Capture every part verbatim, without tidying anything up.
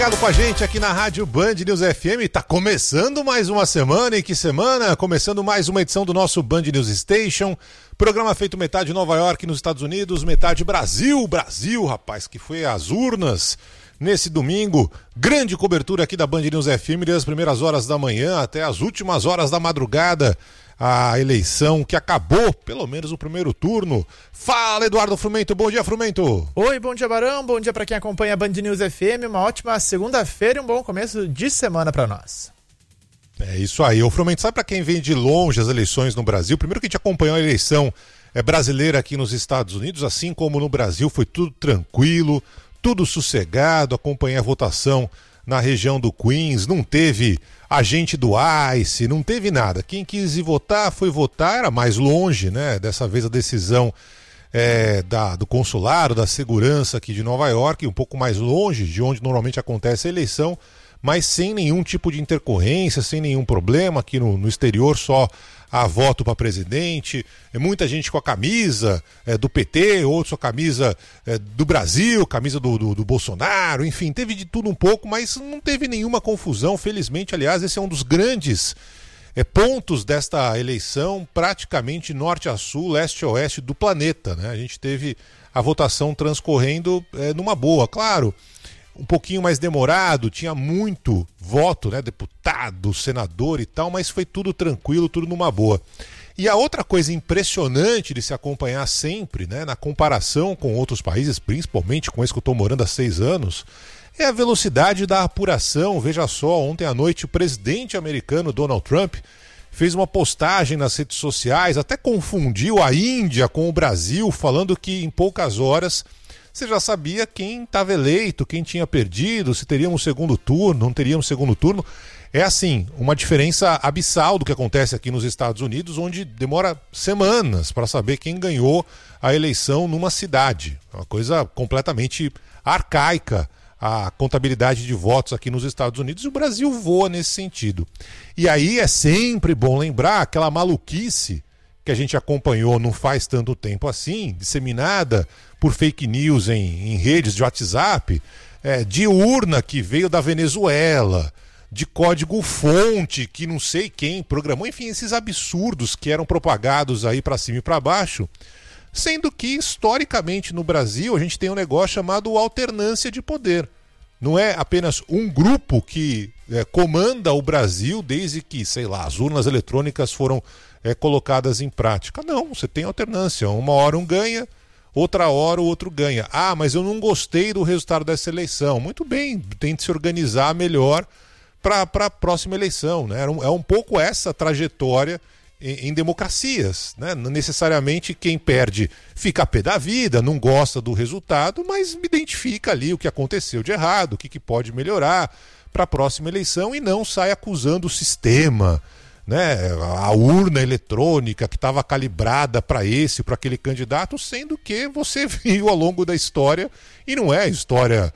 Obrigado com a gente aqui na Rádio Band News F M. Tá começando mais uma semana, e que semana? Começando mais uma edição do nosso Band News Station. Programa feito metade Nova York nos Estados Unidos, metade Brasil. Brasil, rapaz, que foi às urnas nesse domingo. Grande cobertura aqui da Band News F M, das primeiras horas da manhã até as últimas horas da madrugada. A eleição que acabou, pelo menos o primeiro turno. Fala, Eduardo Frumento. Bom dia, Frumento. Oi, bom dia, Barão. Bom dia para quem acompanha a Band News F M. Uma ótima segunda-feira e um bom começo de semana para nós. É isso aí. O Frumento, sabe para quem vem de longe as eleições no Brasil? Primeiro que a gente acompanhou a eleição é, brasileira aqui nos Estados Unidos, assim como no Brasil, foi tudo tranquilo, tudo sossegado. Acompanhei a votação na região do Queens, não teve agente do ICE, não teve nada. Quem quis ir votar foi votar, era mais longe, né? Dessa vez a decisão é, da, do consulado, da segurança aqui de Nova York, um pouco mais longe de onde normalmente acontece a eleição, mas sem nenhum tipo de intercorrência, sem nenhum problema. Aqui no, no exterior só a voto para presidente, é muita gente com a camisa é, do P T, outros com a camisa é, do Brasil, camisa do, do, do Bolsonaro, enfim, teve de tudo um pouco, mas não teve nenhuma confusão, felizmente. Aliás, esse é um dos grandes é, pontos desta eleição, praticamente norte a sul, leste a oeste do planeta, né? A gente teve a votação transcorrendo é, numa boa, claro, um pouquinho mais demorado, tinha muito voto, né, deputado, senador e tal, mas foi tudo tranquilo, tudo numa boa. E a outra coisa impressionante de se acompanhar sempre, né, na comparação com outros países, principalmente com esse que eu estou morando há seis anos, é a velocidade da apuração. Veja só, ontem à noite o presidente americano Donald Trump fez uma postagem nas redes sociais, até confundiu a Índia com o Brasil, falando que em poucas horas você já sabia quem estava eleito, quem tinha perdido, se teríamos segundo turno, não teríamos segundo turno. É assim, uma diferença abissal do que acontece aqui nos Estados Unidos, onde demora semanas para saber quem ganhou a eleição numa cidade. É uma coisa completamente arcaica a contabilidade de votos aqui nos Estados Unidos, e o Brasil voa nesse sentido. E aí é sempre bom lembrar aquela maluquice que a gente acompanhou não faz tanto tempo assim, disseminada por fake news em, em redes de WhatsApp, é, de urna que veio da Venezuela, de código-fonte que não sei quem programou, enfim, esses absurdos que eram propagados aí para cima e para baixo, sendo que historicamente no Brasil a gente tem um negócio chamado alternância de poder. Não é apenas um grupo que é, comanda o Brasil desde que, sei lá, as urnas eletrônicas foram é, colocadas em prática. Não, você tem alternância. Uma hora um ganha, outra hora o outro ganha. Ah, mas eu não gostei do resultado dessa eleição. Muito bem, tente se organizar melhor para a próxima eleição, né? É um, é um pouco essa trajetória em, em democracias, né? Não necessariamente quem perde fica a pé da vida, não gosta do resultado, mas identifica ali o que aconteceu de errado, o que, que pode melhorar para a próxima eleição, e não sai acusando o sistema, né, a urna eletrônica que estava calibrada para esse, para aquele candidato, sendo que você viu ao longo da história, e não é a história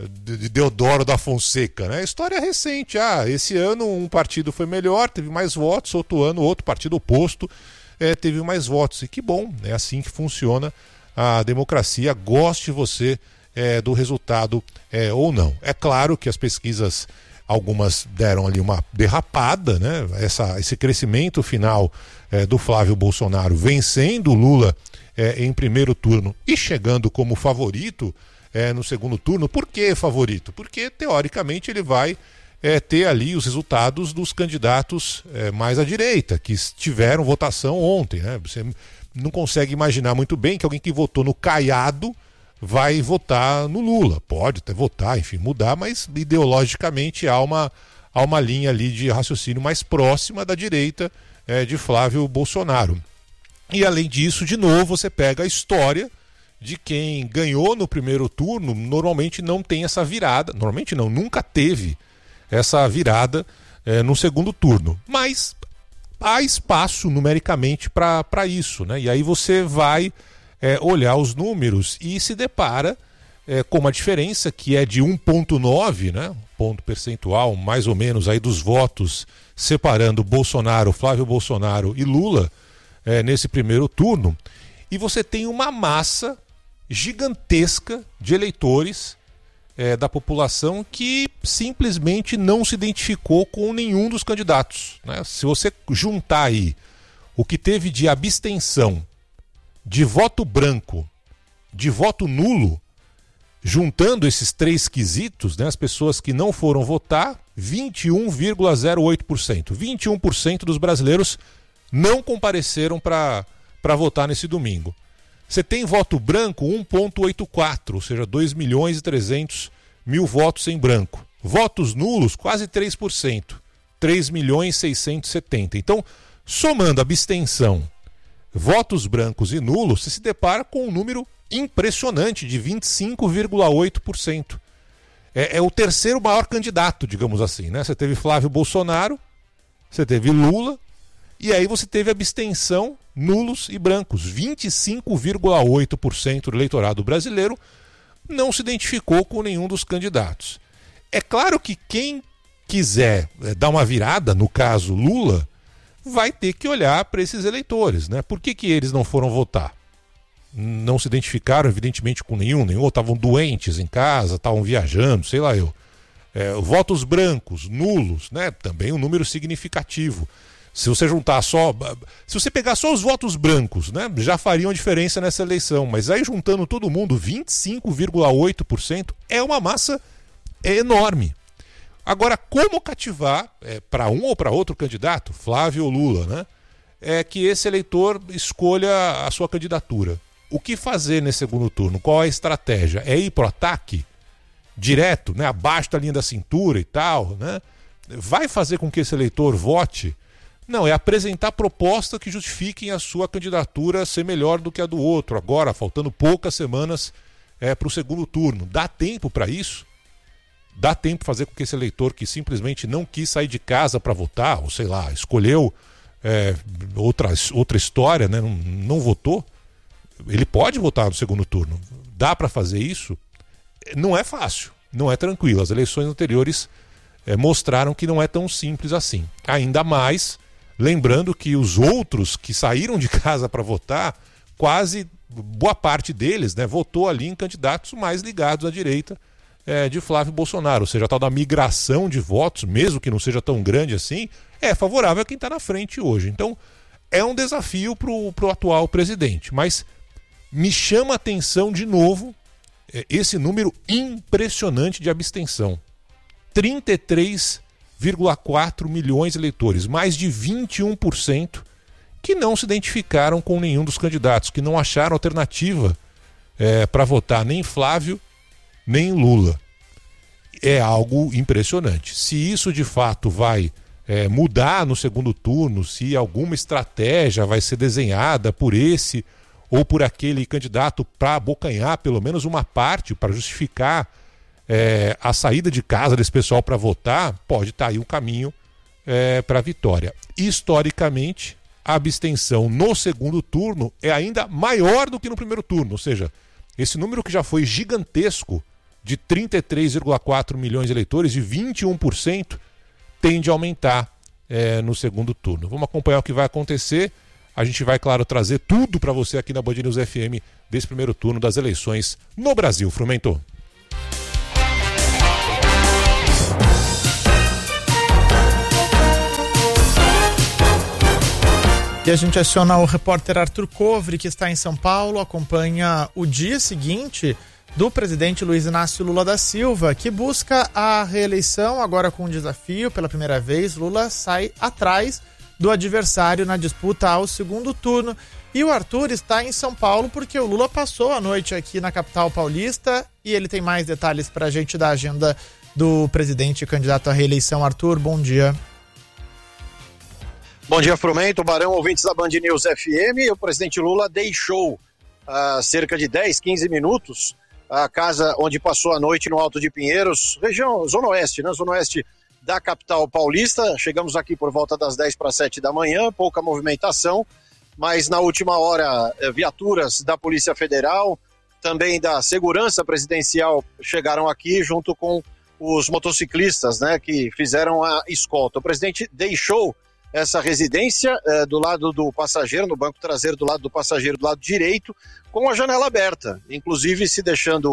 de Deodoro da Fonseca, né? História recente. Ah, esse ano um partido foi melhor, teve mais votos, outro ano outro partido oposto é, teve mais votos. E que bom, é assim que funciona a democracia, goste você é, do resultado é, ou não. É claro que as pesquisas, algumas deram ali uma derrapada, né? Essa, esse crescimento final é, do Flávio Bolsonaro vencendo o Lula é, em primeiro turno e chegando como favorito é, no segundo turno. Por que favorito? Porque teoricamente ele vai é, ter ali os resultados dos candidatos é, mais à direita, que tiveram votação ontem, né? Você não consegue imaginar muito bem que alguém que votou no Caiado vai votar no Lula. Pode até votar, enfim, mudar, mas ideologicamente há uma, há uma linha ali de raciocínio mais próxima da direita é, de Flávio Bolsonaro. E além disso, de novo, você pega a história de quem ganhou no primeiro turno, normalmente não tem essa virada, normalmente não, nunca teve essa virada é, no segundo turno. Mas há espaço numericamente para isso, né? E aí você vai É, olhar os números e se depara é, com uma diferença que é de um vírgula nove, né, ponto percentual, mais ou menos, aí dos votos separando Bolsonaro, Flávio Bolsonaro e Lula é, nesse primeiro turno. E você tem uma massa gigantesca de eleitores é, da população que simplesmente não se identificou com nenhum dos candidatos, né? Se você juntar aí o que teve de abstenção, de voto branco, de voto nulo, juntando esses três quesitos, né, as pessoas que não foram votar, vinte e um vírgula zero oito por cento. vinte e um por cento dos brasileiros não compareceram para para votar nesse domingo. Você tem voto branco um vírgula oitenta e quatro, ou seja, dois milhões e trezentos mil votos em branco. Votos nulos, quase três por cento, três milhões e seiscentos e setenta. Então, somando abstenção, votos brancos e nulos, você se depara com um número impressionante de vinte e cinco vírgula oito por cento. É, é o terceiro maior candidato, digamos assim, né? Você teve Flávio Bolsonaro, você teve Lula, e aí você teve abstenção, nulos e brancos. vinte e cinco vírgula oito por cento do eleitorado brasileiro não se identificou com nenhum dos candidatos. É claro que quem quiser é, dar uma virada, no caso Lula, vai ter que olhar para esses eleitores, né? Por que que eles não foram votar? Não se identificaram, evidentemente, com nenhum, nenhum, ou estavam doentes em casa, estavam viajando, sei lá eu. É, votos brancos, nulos, né? Também um número significativo. Se você juntar só... Se você pegar só os votos brancos, né? Já fariam diferença nessa eleição. Mas aí juntando todo mundo, vinte e cinco vírgula oito por cento é uma massa enorme. Agora, como cativar é, para um ou para outro candidato, Flávio ou Lula, né? É que esse eleitor escolha a sua candidatura. O que fazer nesse segundo turno? Qual é a estratégia? É ir para o ataque direto, né? Abaixo da linha da cintura e tal, né? Vai fazer com que esse eleitor vote? Não, é apresentar propostas que justifiquem a sua candidatura ser melhor do que a do outro. Agora, faltando poucas semanas é, para o segundo turno. Dá tempo para isso? Dá tempo para fazer com que esse eleitor que simplesmente não quis sair de casa para votar, ou sei lá, escolheu é, outra, outra história, né? não, não votou, ele pode votar no segundo turno. Dá para fazer isso? Não é fácil, não é tranquilo. As eleições anteriores é, mostraram que não é tão simples assim. Ainda mais... Lembrando que os outros que saíram de casa para votar, quase boa parte deles, né, votou ali em candidatos mais ligados à direita é, de Flávio Bolsonaro. Ou seja, a tal da migração de votos, mesmo que não seja tão grande assim, é favorável a quem está na frente hoje. Então, é um desafio para o atual presidente. Mas me chama a atenção de novo é, esse número impressionante de abstenção. trinta e três vírgula quatro milhões de eleitores, mais de vinte e um por cento que não se identificaram com nenhum dos candidatos, que não acharam alternativa é, para votar nem Flávio, nem Lula. É algo impressionante. Se isso de fato vai é, mudar no segundo turno, se alguma estratégia vai ser desenhada por esse ou por aquele candidato para abocanhar pelo menos uma parte, para justificar É, a saída de casa desse pessoal para votar, pode estar aí o caminho é, para a vitória. Historicamente, a abstenção no segundo turno é ainda maior do que no primeiro turno, ou seja, esse número que já foi gigantesco de trinta e três vírgula quatro milhões de eleitores, de vinte e um por cento, tende a aumentar é, no segundo turno. Vamos acompanhar o que vai acontecer. A gente vai, claro, trazer tudo para você aqui na Band News F M desse primeiro turno das eleições no Brasil. Frumento. E a gente aciona o repórter Arthur Covre, que está em São Paulo, acompanha o dia seguinte do presidente Luiz Inácio Lula da Silva, que busca a reeleição, agora com um desafio. Pela primeira vez, Lula sai atrás do adversário na disputa ao segundo turno. E o Arthur está em São Paulo porque o Lula passou a noite aqui na capital paulista e ele tem mais detalhes para a gente da agenda do presidente candidato à reeleição. Arthur, bom dia. Bom dia, Frumento, Barão, ouvintes da Band News F M. O presidente Lula deixou há cerca de dez, quinze minutos a casa onde passou a noite no Alto de Pinheiros, região Zona Oeste, né? Zona Oeste da capital paulista. Chegamos aqui por volta das dez para sete da manhã, pouca movimentação, mas na última hora viaturas da Polícia Federal, também da Segurança Presidencial chegaram aqui junto com os motociclistas, né, que fizeram a escolta. O presidente deixou essa residência eh, do lado do passageiro, no banco traseiro do lado do passageiro, do lado direito, com a janela aberta, inclusive se deixando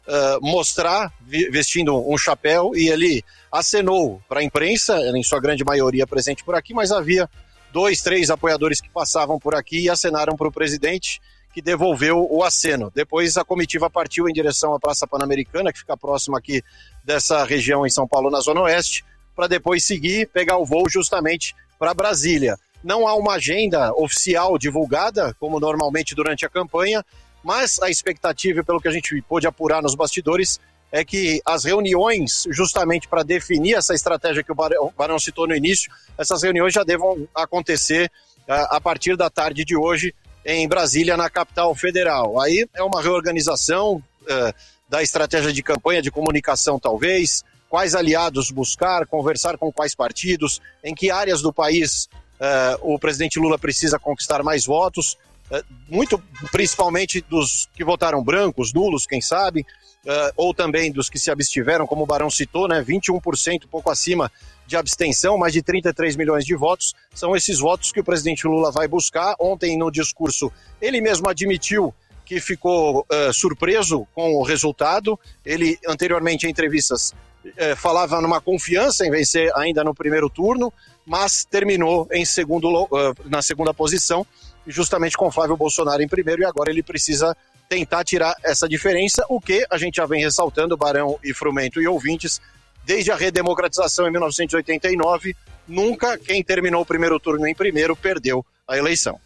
uh, mostrar vestindo um chapéu, e ele acenou para a imprensa, em sua grande maioria presente por aqui, mas havia dois, três apoiadores que passavam por aqui e acenaram para o presidente, que devolveu o aceno. Depois a comitiva partiu em direção à Praça Pan-Americana, que fica próxima aqui dessa região em São Paulo, na Zona Oeste, para depois seguir, pegar o voo justamente para Brasília. Não há uma agenda oficial divulgada, como normalmente durante a campanha, mas a expectativa, pelo que a gente pôde apurar nos bastidores, é que as reuniões, justamente para definir essa estratégia que o Barão, o Barão citou no início, essas reuniões já devam acontecer uh, a partir da tarde de hoje, em Brasília, na capital federal. Aí é uma reorganização uh, da estratégia de campanha, de comunicação talvez, quais aliados buscar, conversar com quais partidos, em que áreas do país uh, o presidente Lula precisa conquistar mais votos, uh, muito principalmente dos que votaram brancos, nulos, quem sabe, uh, ou também dos que se abstiveram, como o Barão citou, né, vinte e um por cento, pouco acima de abstenção, mais de trinta e três milhões de votos, são esses votos que o presidente Lula vai buscar. Ontem, no discurso, ele mesmo admitiu que ficou uh, surpreso com o resultado. Ele, anteriormente, em entrevistas, uh, falava numa confiança em vencer ainda no primeiro turno, mas terminou em segundo, uh, na segunda posição, justamente com Flávio Bolsonaro em primeiro, e agora ele precisa tentar tirar essa diferença, o que a gente já vem ressaltando, Barão e Frumento e ouvintes, desde a redemocratização em mil novecentos e oitenta e nove, nunca quem terminou o primeiro turno em primeiro perdeu a eleição.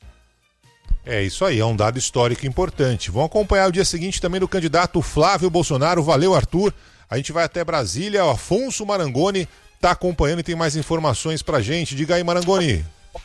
É isso aí, é um dado histórico importante. Vamos acompanhar o dia seguinte também do candidato Flávio Bolsonaro. Valeu, Arthur. A gente vai até Brasília. O Afonso Marangoni está acompanhando e tem mais informações pra gente. Diga aí, Marangoni.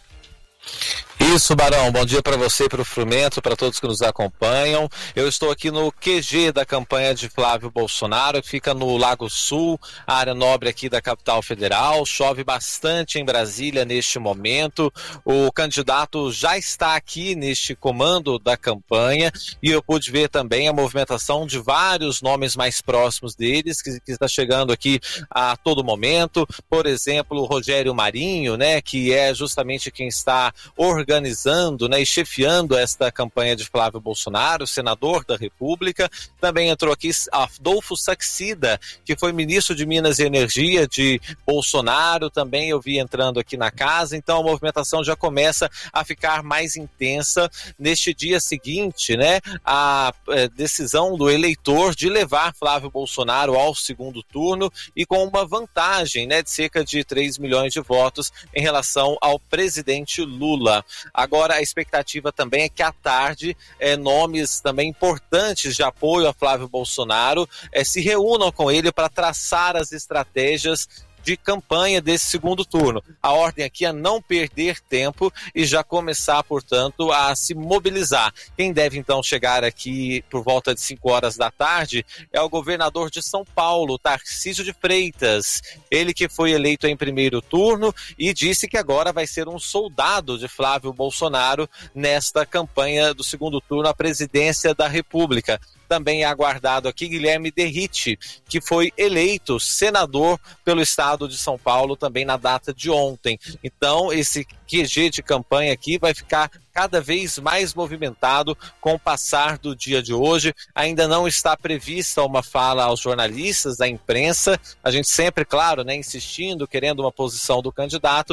Isso, Barão, bom dia para você, para o Frumento, para todos que nos acompanham. Eu estou aqui no Q G da campanha de Flávio Bolsonaro, que fica no Lago Sul, a área nobre aqui da capital federal. Chove bastante em Brasília neste momento. O candidato já está aqui neste comando da campanha e eu pude ver também a movimentação de vários nomes mais próximos deles, que, que está chegando aqui a todo momento. Por exemplo, o Rogério Marinho, né, que é justamente quem está organizando organizando, né, e chefiando esta campanha de Flávio Bolsonaro, senador da República. Também entrou aqui Adolfo Saxida, que foi ministro de Minas e Energia de Bolsonaro, também eu vi entrando aqui na casa. Então a movimentação já começa a ficar mais intensa neste dia seguinte, né, a é, decisão do eleitor de levar Flávio Bolsonaro ao segundo turno e com uma vantagem, né, de cerca de três milhões de votos em relação ao presidente Lula. Agora a expectativa também é que à tarde é, nomes também importantes de apoio a Flávio Bolsonaro é, se reúnam com ele para traçar as estratégias de campanha desse segundo turno. A ordem aqui é não perder tempo e já começar, portanto, a se mobilizar. Quem deve, então, chegar aqui por volta de cinco horas da tarde é o governador de São Paulo, Tarcísio de Freitas. Ele que foi eleito em primeiro turno e disse que agora vai ser um soldado de Flávio Bolsonaro nesta campanha do segundo turno à presidência da República. Também é aguardado aqui Guilherme Derrite, que foi eleito senador pelo estado de São Paulo também na data de ontem. Então, esse Q G de campanha aqui vai ficar cada vez mais movimentado com o passar do dia de hoje. Ainda não está prevista uma fala aos jornalistas, à imprensa. A gente sempre, claro, né, insistindo, querendo uma posição do candidato,